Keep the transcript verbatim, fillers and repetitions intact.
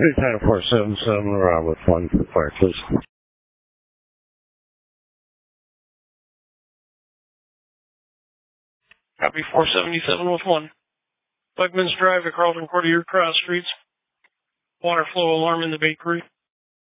Anytime four seven seven around with one for fire, please. Copy four seventy-seven with one. Buckman's Drive at Carlton Courtier Cross Streets. Water flow alarm in the bakery.